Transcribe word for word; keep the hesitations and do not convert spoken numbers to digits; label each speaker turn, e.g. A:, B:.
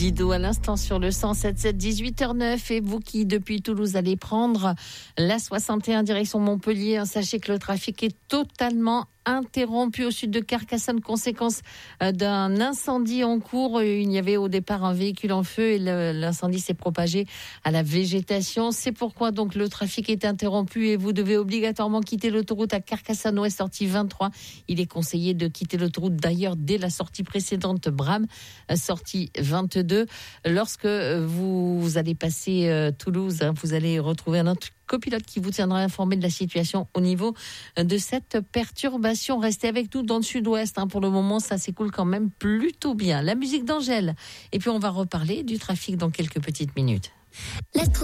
A: Dido à l'instant sur le cent sept sept, dix-huit heures neuf. Et vous qui, depuis Toulouse, allez prendre la soixante et un direction Montpellier, hein, sachez que le trafic est totalement interrompu au sud de Carcassonne, conséquence d'un incendie en cours. Il y avait au départ un véhicule en feu et le, l'incendie s'est propagé à la végétation. C'est pourquoi donc le trafic est interrompu et vous devez obligatoirement quitter l'autoroute à Carcassonne-Ouest, sortie vingt-trois. Il est conseillé de quitter l'autoroute d'ailleurs dès la sortie précédente, Bram, sortie vingt-deux. Lorsque vous, vous allez passer euh, Toulouse, hein, vous allez retrouver un autre copilote qui vous tiendra informé de la situation au niveau de cette perturbation. Restez avec nous dans le sud-ouest. Hein. Pour le moment, ça s'écoule quand même plutôt bien. La musique d'Angèle. Et puis, on va reparler du trafic dans quelques petites minutes.
B: Lettre